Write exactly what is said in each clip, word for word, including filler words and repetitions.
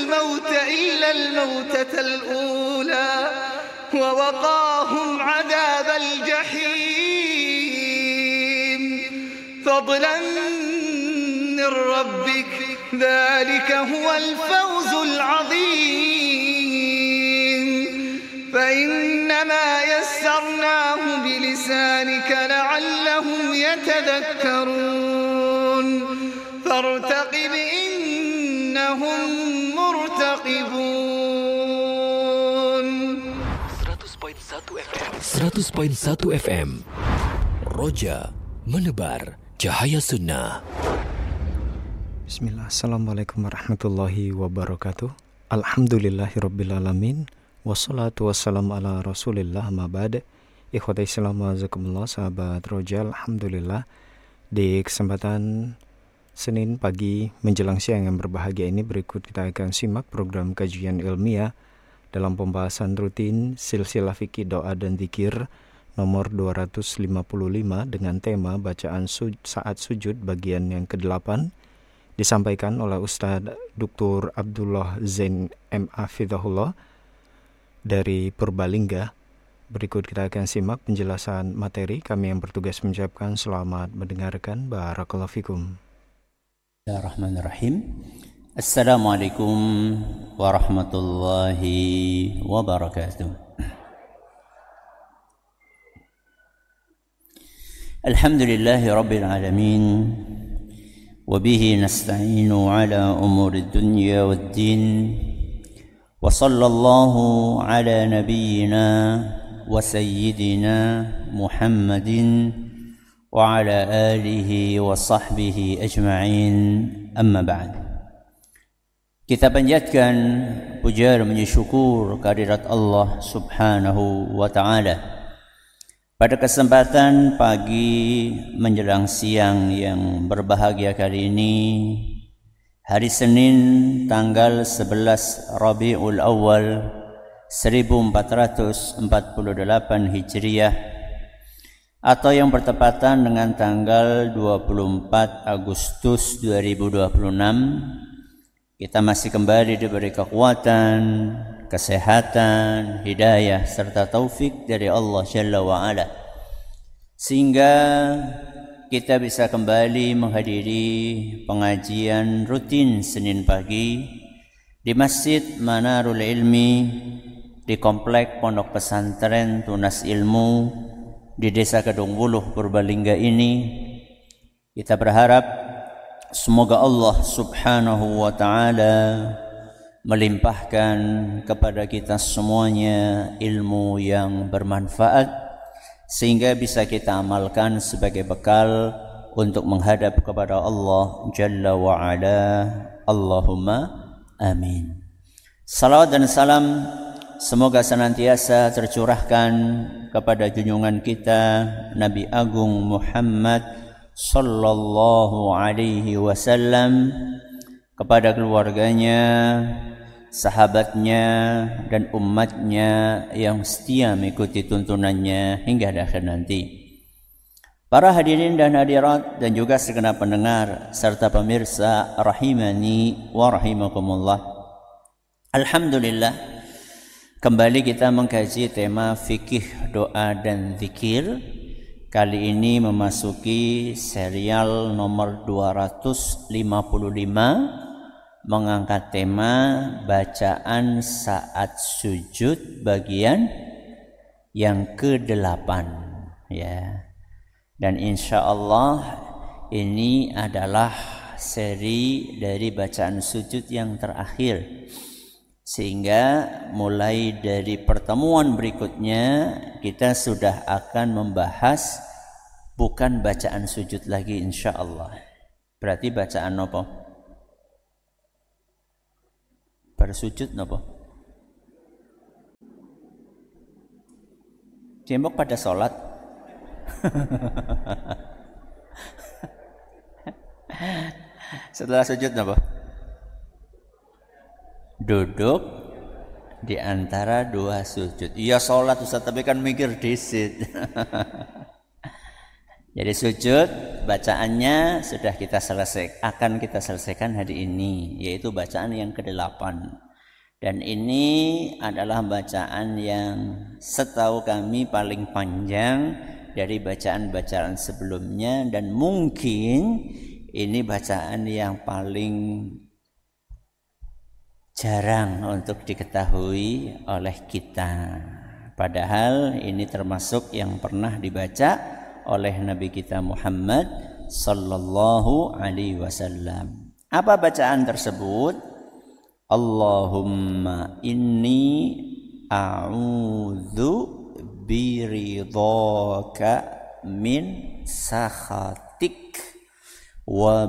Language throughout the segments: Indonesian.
الموت إلا الموتة الأولى ووقاهم عذاب الجحيم فضلا من ربك ذلك هو الفوز العظيم فإنما يسرناه بلسانك لعلهم يتذكرون فارتقب إنهم مرتقبون. seratus koma satu F M Roja menebar cahaya sunnah. Bismillah, assalamualaikum warahmatullahi wabarakatuh. Alhamdulillahirrabbilalamin. Wassalatu wassalamu ala rasulillah ma ba'd. Ikhwata Islam wazakumullah, sahabat Roja. Alhamdulillah, di kesempatan Senin pagi menjelang siang yang berbahagia ini, berikut kita akan simak program kajian ilmiah dalam pembahasan rutin silsilah fikih doa dan zikir nomor dua ratus lima puluh lima dengan tema bacaan su- saat sujud bagian yang kedelapan, disampaikan oleh Ustadz Doktor Abdullah Zain M A Fidahullah dari Purbalingga. Berikut kita akan simak penjelasan materi. Kami yang bertugas mengucapkan selamat mendengarkan. Barakallahu fikum. Bismillahirrahmanirrahim. Assalamualaikum warahmatullahi wabarakatuh. Alhamdulillahi rabbil alamin. وبه نستعين على أمور الدنيا والدين وصلى الله على نبينا وسيدنا محمد وعلى آله وصحبه أجمعين أما بعد. Kita panjatkan puja dan syukur kehadirat Allah Subhanahu wa taala. Pada kesempatan pagi menjelang siang yang berbahagia kali ini, hari Senin tanggal sebelas Rabiul Awal seribu empat ratus empat puluh delapan Hijriah, atau yang bertepatan dengan tanggal dua puluh empat Agustus dua ribu dua puluh enam, kita masih kembali diberi kekuatan, kesehatan, hidayah serta taufik dari Allah Jalla wa Ala, sehingga kita bisa kembali menghadiri pengajian rutin Senin pagi di Masjid Manarul Ilmi di Komplek Pondok Pesantren Tunas Ilmu di Desa Kedung Wuluh, Purbalingga ini. Kita berharap semoga Allah Subhanahu wa taala melimpahkan kepada kita semuanya ilmu yang bermanfaat, sehingga bisa kita amalkan sebagai bekal untuk menghadap kepada Allah Jalla wa Ala. Allahumma amin. Salawat dan salam semoga senantiasa tercurahkan kepada junjungan kita Nabi Agung Muhammad sallallahu alaihi wasallam, kepada keluarganya, sahabatnya, dan umatnya yang setia mengikuti tuntunannya hingga akhir nanti. Para hadirin dan hadirat dan juga segenap pendengar serta pemirsa rahimani wa rahimakumullah. Alhamdulillah, kembali kita mengkaji tema fikih doa dan zikir. Kali ini memasuki serial nomor dua ratus lima puluh lima, mengangkat tema bacaan saat sujud bagian yang kedelapan, ya. Dan insya Allah ini adalah seri dari bacaan sujud yang terakhir, sehingga mulai dari pertemuan berikutnya kita sudah akan membahas bukan bacaan sujud lagi insya Allah. Berarti bacaan apa? Bersujud apa? Tembok pada sholat. Setelah sujud apa? Duduk di antara dua sujud. Iya sholat Ustaz, tapi kan mikir disit. Jadi sujud bacaannya sudah kita selesai, akan kita selesaikan hari ini, yaitu bacaan yang kedelapan. Dan ini adalah bacaan yang setahu kami paling panjang dari bacaan-bacaan sebelumnya, dan mungkin ini bacaan yang paling jarang untuk diketahui oleh kita. Padahal ini termasuk yang pernah dibaca oleh Nabi kita Muhammad sallallahu alaihi wasallam. Apa bacaan tersebut? Allahumma inni a'udzu biridhaka min sakhatik wa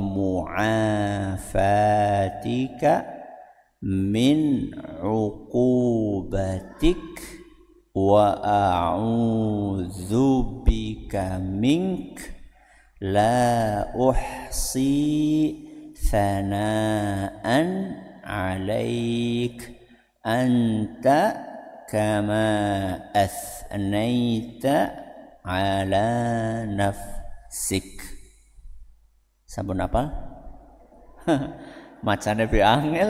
bimu'afatika min uqubatik wa a'udzu bika mink la uhsi thana'an alaik anta kama athnaita ala nafsik. Sampun apal? Macane bi angel.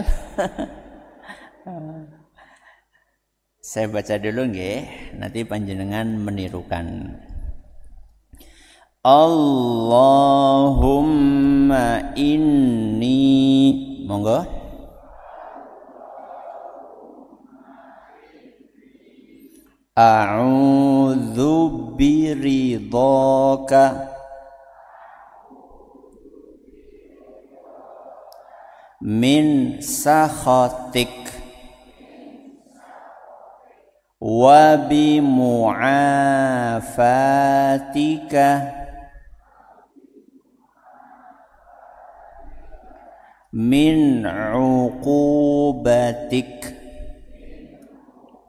Saya baca dulu nggih, nanti panjenengan menirukan. Allahumma inni, monggo. A'udzu biridhaka min sakhatik wa bimu'afatika min uqubatik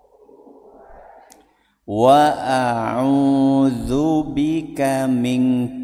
wa a'udzu bika mink